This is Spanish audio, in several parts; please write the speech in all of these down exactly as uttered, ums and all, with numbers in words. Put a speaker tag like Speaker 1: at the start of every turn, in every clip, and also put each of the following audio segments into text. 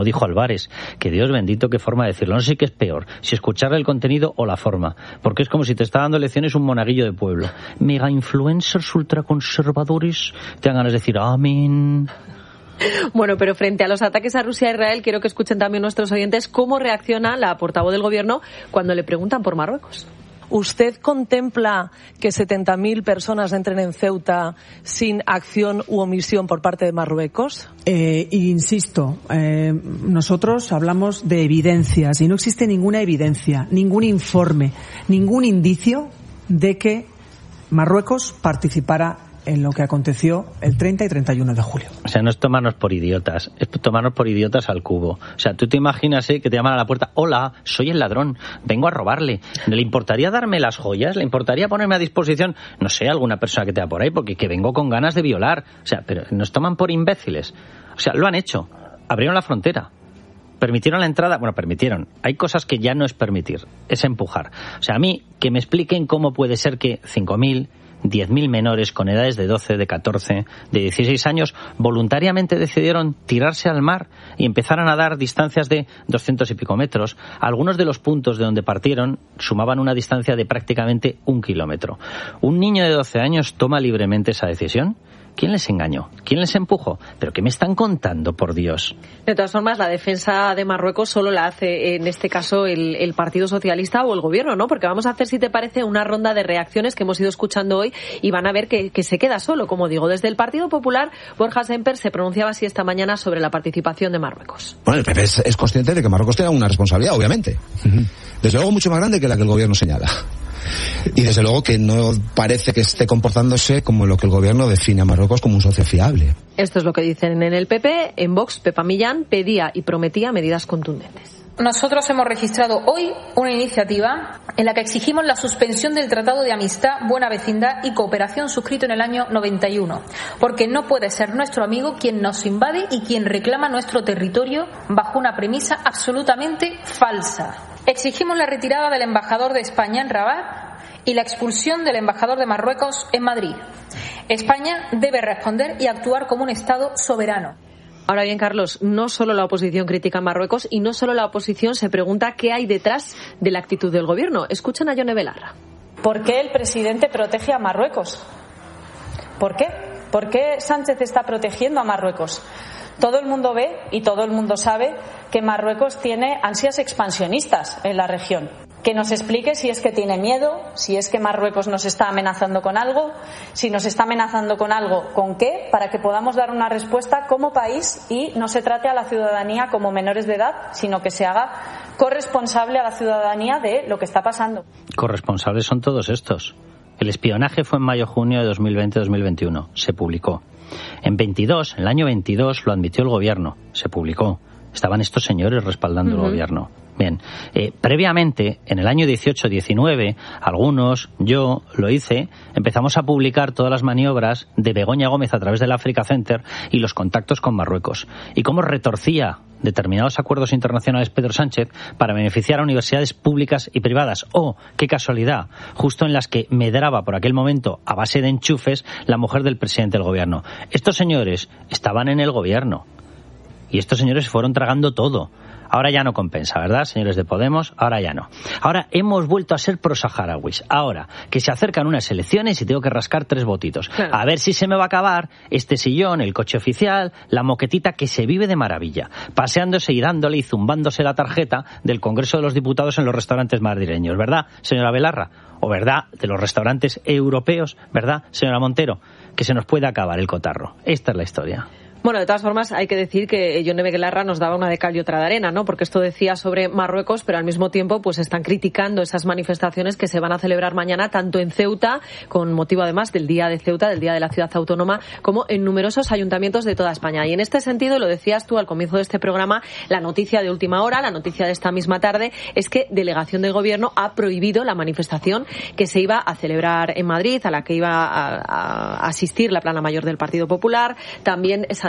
Speaker 1: Dijo Álvarez, que Dios bendito, qué forma de decirlo. No sé qué es peor, si escucharle el contenido o la forma, porque es como si te está dando lecciones un monaguillo de pueblo. Mega influencers ultraconservadores, te dan ganas de decir amén.
Speaker 2: Bueno, pero frente a los ataques a Rusia e Israel, quiero que escuchen también nuestros oyentes cómo reacciona la portavoz del gobierno cuando le preguntan por Marruecos.
Speaker 3: ¿Usted contempla que setenta mil personas entren en Ceuta sin acción u omisión por parte de Marruecos?
Speaker 4: Eh, insisto, eh, nosotros hablamos de evidencias y no existe ninguna evidencia, ningún informe, ningún indicio de que Marruecos participara en lo que aconteció el treinta y treinta y uno de julio.
Speaker 1: O sea, no es tomarnos por idiotas, es tomarnos por idiotas al cubo. O sea, tú te imaginas ¿eh? que te llaman a la puerta, hola, soy el ladrón, vengo a robarle. ¿Le importaría darme las joyas? ¿Le importaría ponerme a disposición, no sé, alguna persona que te da por ahí? Porque que vengo con ganas de violar. O sea, pero nos toman por imbéciles. O sea, lo han hecho. Abrieron la frontera. Permitieron la entrada, bueno, permitieron. Hay cosas que ya no es permitir, es empujar. O sea, a mí, que me expliquen cómo puede ser que cinco mil, diez mil menores con edades de doce, de catorce, de dieciséis años voluntariamente decidieron tirarse al mar y empezaron a dar distancias de doscientos y pico metros. Algunos de los puntos de donde partieron sumaban una distancia de prácticamente un kilómetro. ¿Un niño de doce años toma libremente esa decisión? ¿Quién les engañó? ¿Quién les empujó? ¿Pero qué me están contando, por Dios?
Speaker 2: De todas formas, la defensa de Marruecos solo la hace, en este caso, el, el Partido Socialista o el Gobierno, ¿no? Porque vamos a hacer, si te parece, una ronda de reacciones que hemos ido escuchando hoy y van a ver que, que se queda solo, como digo. Desde el Partido Popular, Borja Semper se pronunciaba así esta mañana sobre la participación de Marruecos.
Speaker 5: Bueno, el P P es, es consciente de que Marruecos tiene una responsabilidad, obviamente. Desde luego mucho más grande que la que el Gobierno señala. Y desde luego que no parece que esté comportándose como lo que el gobierno define a Marruecos como un socio fiable.
Speaker 2: Esto es lo que dicen en el P P. En Vox, Pepa Millán pedía y prometía medidas contundentes.
Speaker 6: Nosotros hemos registrado hoy una iniciativa en la que exigimos la suspensión del Tratado de Amistad, Buena Vecindad y Cooperación suscrito en el año noventa y uno, porque no puede ser nuestro amigo quien nos invade y quien reclama nuestro territorio bajo una premisa absolutamente falsa. Exigimos la retirada del embajador de España en Rabat y la expulsión del embajador de Marruecos en Madrid. España debe responder y actuar como un Estado soberano.
Speaker 2: Ahora bien, Carlos, no solo la oposición critica a Marruecos y no solo la oposición se pregunta qué hay detrás de la actitud del gobierno. Escuchen a Yone Belarra.
Speaker 7: ¿Por qué el presidente protege a Marruecos? ¿Por qué? ¿Por qué Sánchez está protegiendo a Marruecos? Todo el mundo ve y todo el mundo sabe que Marruecos tiene ansias expansionistas en la región. Que nos explique si es que tiene miedo, si es que Marruecos nos está amenazando con algo, si nos está amenazando con algo, ¿con qué? Para que podamos dar una respuesta como país y no se trate a la ciudadanía como menores de edad, sino que se haga corresponsable a la ciudadanía de lo que está pasando.
Speaker 1: Corresponsables son todos estos. El espionaje fue en mayo-junio de dos mil veinte dos mil veintiuno. Se publicó. En veintidós, en el año veintidós, lo admitió el gobierno. Se publicó. Estaban estos señores respaldando uh-huh. el gobierno. Bien, eh, previamente, en el año dieciocho diecinueve, algunos, yo lo hice, empezamos a publicar todas las maniobras de Begoña Gómez a través del Africa Center y los contactos con Marruecos. Y cómo retorcía determinados acuerdos internacionales Pedro Sánchez para beneficiar a universidades públicas y privadas. Oh, qué casualidad, justo en las que medraba por aquel momento, a base de enchufes, la mujer del presidente del gobierno. Estos señores estaban en el gobierno. Y estos señores fueron tragando todo. Ahora ya no compensa, ¿verdad, señores de Podemos? Ahora ya no. Ahora hemos vuelto a ser prosaharauis. Ahora que se acercan unas elecciones y tengo que rascar tres votitos. Claro. A ver si se me va a acabar este sillón, el coche oficial, la moquetita que se vive de maravilla, paseándose y dándole y zumbándose la tarjeta del Congreso de los Diputados en los restaurantes madrileños, ¿verdad, señora Belarra? O verdad, de los restaurantes europeos, ¿verdad, señora Montero? Que se nos puede acabar el cotarro. Esta es la historia.
Speaker 2: Bueno, de todas formas, hay que decir que Yone Belarra nos daba una de cal y otra de arena, ¿no? Porque esto decía sobre Marruecos, pero al mismo tiempo pues están criticando esas manifestaciones que se van a celebrar mañana, tanto en Ceuta, con motivo además del Día de Ceuta, del Día de la Ciudad Autónoma, como en numerosos ayuntamientos de toda España. Y en este sentido, lo decías tú al comienzo de este programa, la noticia de última hora, la noticia de esta misma tarde, es que Delegación del Gobierno ha prohibido la manifestación que se iba a celebrar en Madrid, a la que iba a, a asistir la plana mayor del Partido Popular. También Sánchez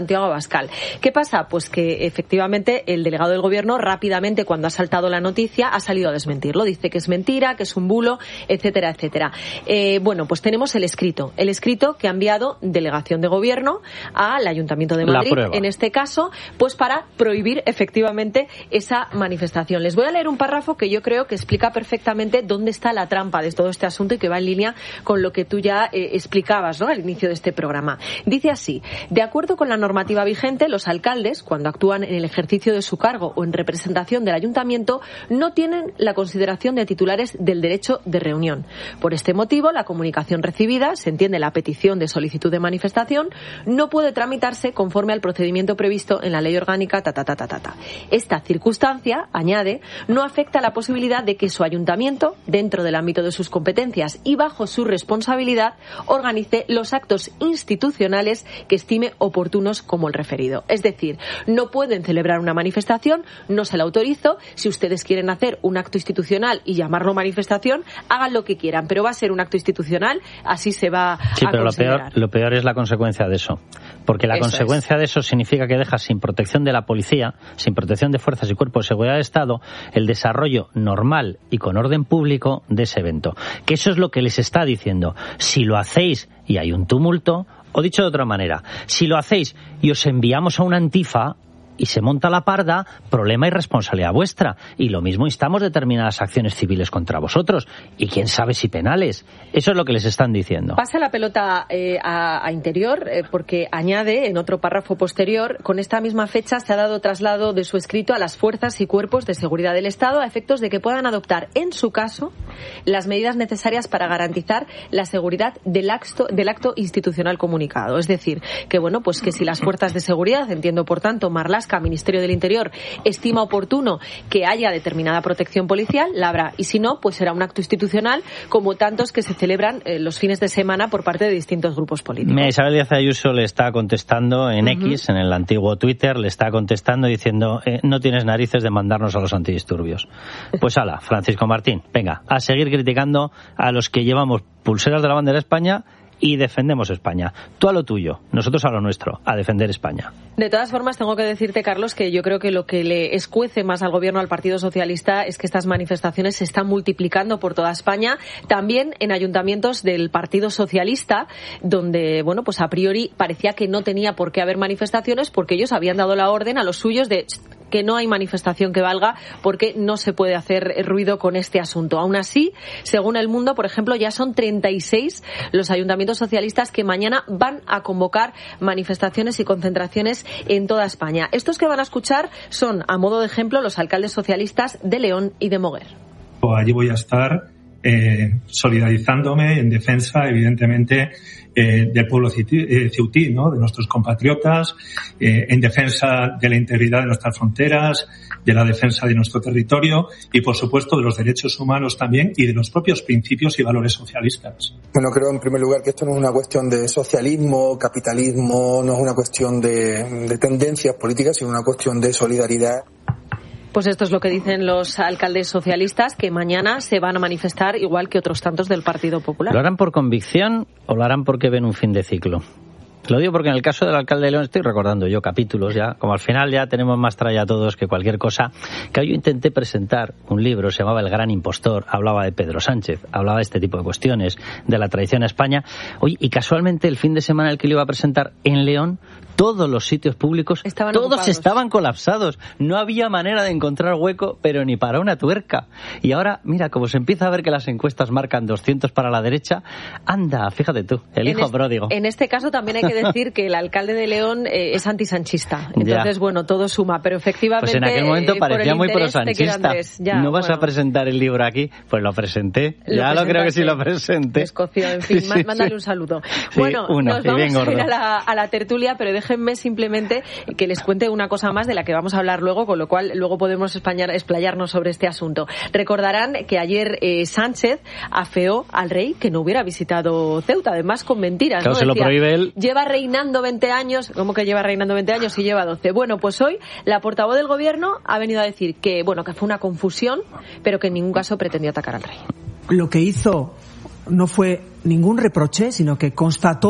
Speaker 2: Santiago Abascal. ¿Qué pasa? Pues que efectivamente el delegado del Gobierno rápidamente, cuando ha saltado la noticia, ha salido a desmentirlo. Dice que es mentira, que es un bulo, etcétera, etcétera. Eh, bueno, pues tenemos el escrito. El escrito que ha enviado Delegación de Gobierno al Ayuntamiento de Madrid, en este caso, pues para prohibir efectivamente esa manifestación. Les voy a leer un párrafo que yo creo que explica perfectamente dónde está la trampa de todo este asunto y que va en línea con lo que tú ya eh, explicabas, ¿no?, al inicio de este programa. Dice así: de acuerdo con la normativa vigente, los alcaldes, cuando actúan en el ejercicio de su cargo o en representación del ayuntamiento, no tienen la consideración de titulares del derecho de reunión. Por este motivo, la comunicación recibida, se entiende la petición de solicitud de manifestación, no puede tramitarse conforme al procedimiento previsto en la ley orgánica ta ta ta ta ta. ta. Esta circunstancia, añade, no afecta a la posibilidad de que su ayuntamiento, dentro del ámbito de sus competencias y bajo su responsabilidad, organice los actos institucionales que estime oportunos como el referido. Es decir, no pueden celebrar una manifestación, no se la autorizo. Si ustedes quieren hacer un acto institucional y llamarlo manifestación, hagan lo que quieran, pero va a ser un acto institucional, así se va
Speaker 1: sí,
Speaker 2: a
Speaker 1: pero
Speaker 2: considerar.
Speaker 1: Lo peor, lo peor es la consecuencia de eso. Porque la
Speaker 2: Eso
Speaker 1: consecuencia
Speaker 2: es.
Speaker 1: de eso significa que dejas sin protección de la policía, sin protección de fuerzas y cuerpos de seguridad de Estado, el desarrollo normal y con orden público de ese evento. Que eso es lo que les está diciendo. Si lo hacéis y hay un tumulto, o dicho de otra manera, si lo hacéis y os enviamos a una antifa y se monta la parda, problema y responsabilidad vuestra. Y lo mismo instamos determinadas acciones civiles contra vosotros. Y quién sabe si penales. Eso es lo que les están diciendo.
Speaker 2: Pasa la pelota eh, a, a Interior, eh, porque añade en otro párrafo posterior: con esta misma fecha se ha dado traslado de su escrito a las fuerzas y cuerpos de seguridad del Estado a efectos de que puedan adoptar, en su caso, las medidas necesarias para garantizar la seguridad del acto, del acto institucional comunicado. Es decir, que bueno, pues que si las fuerzas de seguridad, entiendo por tanto Marlaska, Ministerio del Interior, estima oportuno que haya determinada protección policial, la habrá. Y si no, pues será un acto institucional como tantos que se celebran eh, los fines de semana por parte de distintos grupos políticos.
Speaker 1: Mira, Isabel Díaz Ayuso le está contestando en uh-huh. X, en el antiguo Twitter, le está contestando diciendo eh, no tienes narices de mandarnos a los antidisturbios. Pues ala, Francisco Martín, venga, a seguir criticando a los que llevamos pulseras de la bandera de España y defendemos España. Tú a lo tuyo, nosotros a lo nuestro, a defender España.
Speaker 2: De todas formas, tengo que decirte, Carlos, que yo creo que lo que le escuece más al Gobierno, al Partido Socialista, es que estas manifestaciones se están multiplicando por toda España, también en ayuntamientos del Partido Socialista, donde, bueno, pues a priori parecía que no tenía por qué haber manifestaciones, porque ellos habían dado la orden a los suyos de que no hay manifestación que valga porque no se puede hacer ruido con este asunto. Aún así, según El Mundo, por ejemplo, ya son treinta y seis los ayuntamientos socialistas que mañana van a convocar manifestaciones y concentraciones en toda España. Estos que van a escuchar son, a modo de ejemplo, los alcaldes socialistas de León y de Moguer.
Speaker 8: Allí voy a estar eh, solidarizándome en defensa, evidentemente, Eh, del pueblo ceutí, ¿no?, de nuestros compatriotas, eh, en defensa de la integridad de nuestras fronteras, de la defensa de nuestro territorio y, por supuesto, de los derechos humanos también y de los propios principios y valores socialistas.
Speaker 9: Bueno, creo en primer lugar que esto no es una cuestión de socialismo, capitalismo, no es una cuestión de, de tendencias políticas, sino una cuestión de solidaridad.
Speaker 2: Pues esto es lo que dicen los alcaldes socialistas, que mañana se van a manifestar igual que otros tantos del Partido Popular.
Speaker 1: ¿Lo harán por convicción o lo harán porque ven un fin de ciclo? Lo digo porque en el caso del alcalde de León estoy recordando yo capítulos ya, como al final ya tenemos más tralla todos que cualquier cosa, que yo intenté presentar un libro, se llamaba El Gran Impostor, hablaba de Pedro Sánchez, hablaba de este tipo de cuestiones, de la traición a España. Oye, y casualmente el fin de semana en el que lo iba a presentar en León, todos los sitios públicos,
Speaker 2: estaban
Speaker 1: todos
Speaker 2: ocupados.
Speaker 1: Estaban colapsados. No había manera de encontrar hueco, pero ni para una tuerca. Y ahora, mira, como se empieza a ver que las encuestas marcan doscientos para la derecha, anda, fíjate tú, el
Speaker 2: en
Speaker 1: hijo
Speaker 2: es,
Speaker 1: pródigo.
Speaker 2: En este caso también hay que decir que el alcalde de León eh, es antisanchista. Entonces, ya. bueno, todo suma, pero efectivamente...
Speaker 1: Pues en aquel momento
Speaker 2: eh,
Speaker 1: parecía muy prosanchista. ¿No vas
Speaker 2: bueno.
Speaker 1: a presentar el libro aquí? Pues lo presenté. Lo ya lo creo que sí lo presenté.
Speaker 2: Escoció, en fin, sí, mándale sí. un saludo.
Speaker 1: Sí,
Speaker 2: bueno,
Speaker 1: uno,
Speaker 2: nos vamos
Speaker 1: a
Speaker 2: ir a la, a la tertulia, pero déjenme simplemente que les cuente una cosa más de la que vamos a hablar luego, con lo cual luego podemos españar, explayarnos sobre este asunto. Recordarán que ayer eh, Sánchez afeó al rey que no hubiera visitado Ceuta, además con mentiras.
Speaker 1: Claro,
Speaker 2: ¿no?
Speaker 1: se
Speaker 2: Decía,
Speaker 1: lo prohíbe él.
Speaker 2: Lleva reinando veinte años, ¿cómo que lleva reinando veinte años si lleva doce? Bueno, pues hoy la portavoz del gobierno ha venido a decir que, bueno, que fue una confusión, pero que en ningún caso pretendió atacar al rey.
Speaker 4: Lo que hizo no fue ningún reproche, sino que constató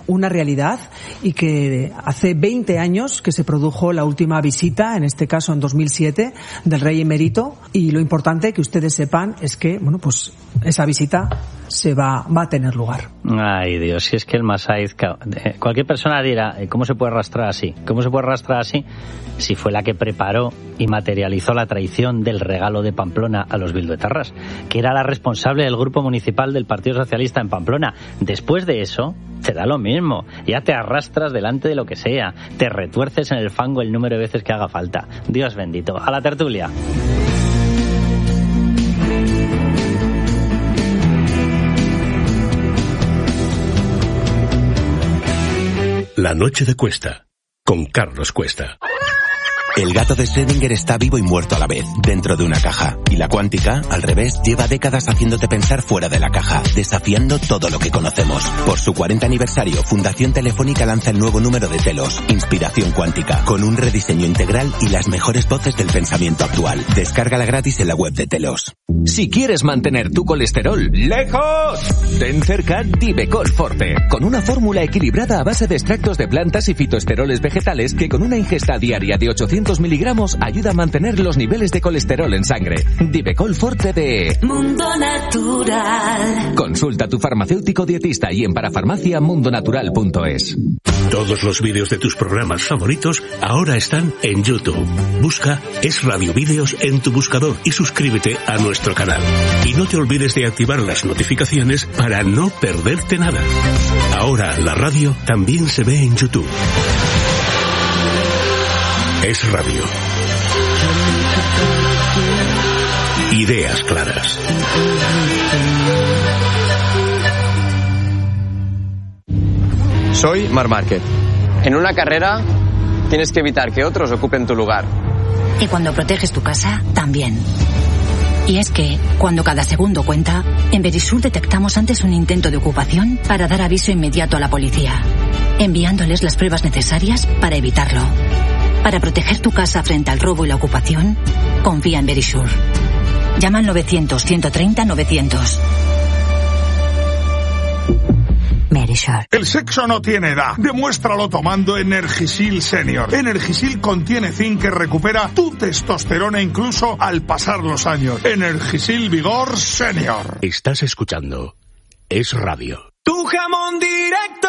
Speaker 4: una realidad y que hace veinte años que se produjo la última visita, en este caso en dos mil siete, del rey emérito, y lo importante que ustedes sepan es que, bueno, pues esa visita se va, va a tener lugar.
Speaker 1: Ay, Dios, si es que el Masaiz, cualquier persona dirá, ¿cómo se puede arrastrar así? ¿Cómo se puede arrastrar así? Si fue la que preparó y materializó la traición del regalo de Pamplona a los bilduetarras, que era la responsable del grupo municipal del Partido Socialista en Pamplona. Después de eso, te da lo mismo. Ya te arrastras delante de lo que sea. Te retuerces en el fango el número de veces que haga falta. Dios bendito. A la tertulia.
Speaker 10: La noche de Cuesta, con Carlos Cuesta.
Speaker 11: El gato de Schrödinger está vivo y muerto a la vez, dentro de una caja. Y la cuántica, al revés, lleva décadas haciéndote pensar fuera de la caja, desafiando todo lo que conocemos. Por su cuarenta aniversario, Fundación Telefónica lanza el nuevo número de Telos, Inspiración Cuántica, con un rediseño integral y las mejores voces del pensamiento actual. Descárgala gratis en la web de Telos.
Speaker 12: Si quieres mantener tu colesterol lejos, ten cerca Divecol Forte, con una fórmula equilibrada a base de extractos de plantas y fitoesteroles vegetales que con una ingesta diaria de ochocientos miligramos ayuda a mantener los niveles de colesterol en sangre. Divecol Forte de
Speaker 13: Mundo Natural.
Speaker 12: Consulta a tu farmacéutico dietista y en parafarmacia mundonatural punto es.
Speaker 10: Todos los vídeos de tus programas favoritos ahora están en YouTube. Busca Es Radio Vídeos en tu buscador y suscríbete a nuestro canal. Y no te olvides de activar las notificaciones para no perderte nada. Ahora la radio también se ve en YouTube. Es Radio. Ideas claras.
Speaker 14: Soy Marc Márquez. En una carrera tienes que evitar que otros ocupen tu lugar.
Speaker 15: Y cuando proteges tu casa, también. Y es que, cuando cada segundo cuenta, en Verisur detectamos antes un intento de ocupación para dar aviso inmediato a la policía, enviándoles las pruebas necesarias para evitarlo. Para proteger tu casa frente al robo y la ocupación, confía en Verisur. Llama al novecientos, ciento treinta, novecientos. Verisur.
Speaker 16: El sexo no tiene edad. Demuéstralo tomando Energisil Senior. Energisil contiene zinc que recupera tu testosterona incluso al pasar los años. Energisil Vigor Senior.
Speaker 10: Estás escuchando Es Radio.
Speaker 17: Tu jamón directo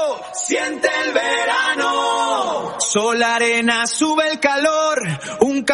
Speaker 17: siente el verano. Sol, arena, sube el calor. Un